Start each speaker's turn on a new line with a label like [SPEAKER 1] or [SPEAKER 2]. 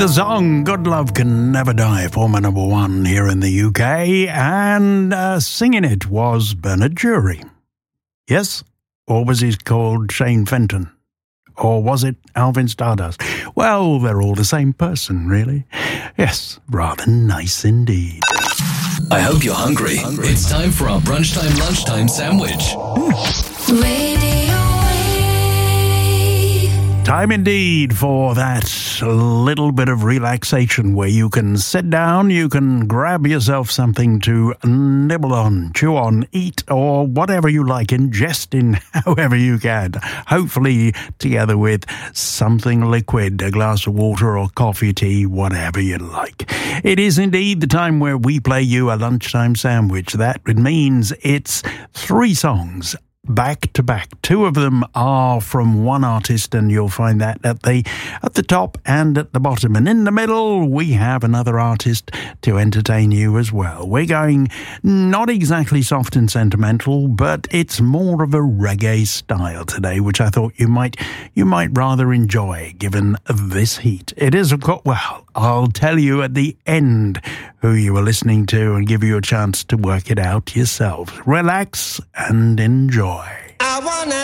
[SPEAKER 1] The song Good Love Can Never Die, former number one here in the UK, and singing it was Bernard Jury. Yes? Or was he called Shane Fenton? Or was it Alvin Stardust? Well, they're all the same person, really. Yes, rather nice indeed.
[SPEAKER 2] I hope you're hungry. It's time for our brunchtime, lunchtime sandwich.
[SPEAKER 1] Time indeed for that little bit of relaxation where you can sit down, you can grab yourself something to nibble on, chew on, eat, or whatever you like, ingest in however you can. Hopefully together with something liquid, a glass of water or coffee, tea, whatever you like. It is indeed the time where we play you a lunchtime sandwich. That means it's 3 songs back to back. 2 of them are from one artist, and you'll find that at the top and at the bottom. And in the middle, we have another artist to entertain you as well. We're going not exactly soft and sentimental, but it's more of a reggae style today, which I thought you might rather enjoy given this heat. It is, of course, well, I'll tell you at the end who you were listening to and give you a chance to work it out yourself. Relax and enjoy.
[SPEAKER 3] I wanna